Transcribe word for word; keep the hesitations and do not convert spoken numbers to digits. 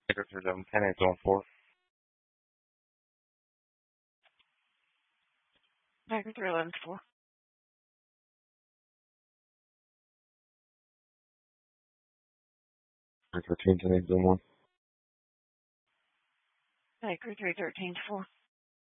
Baker three eleven, ten eight zone four. Baker three eleven four. three thirteen, ten eight zone one. Baker three thirteen four.